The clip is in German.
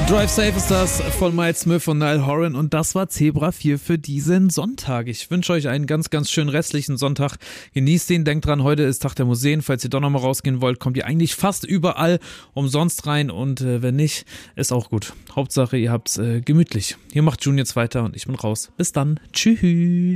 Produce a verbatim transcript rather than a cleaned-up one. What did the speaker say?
Drive Safe ist das von Miles Smith und Niall Horan und das war Zebra vier für diesen Sonntag. Ich wünsche euch einen ganz, ganz schönen restlichen Sonntag. Genießt den, denkt dran, heute ist Tag der Museen. Falls ihr doch nochmal rausgehen wollt, kommt ihr eigentlich fast überall umsonst rein und äh, wenn nicht, ist auch gut. Hauptsache, ihr habt's äh, gemütlich. Hier macht June jetzt weiter und ich bin raus. Bis dann. Tschüss.